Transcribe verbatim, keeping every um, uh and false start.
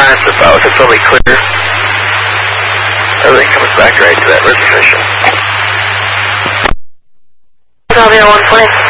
minutes about, if it's only clear, everything comes back right to that reservation. Copy, one twenty.